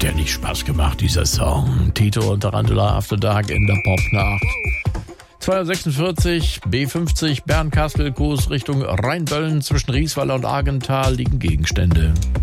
Hat der nicht Spaß gemacht, dieser Song? Tito und Tarantula After Dark in der Popnacht. 246, B50, Bernkastel, Kurs Richtung Rheinböllen. Zwischen Riesweiler und Argenthal liegen Gegenstände.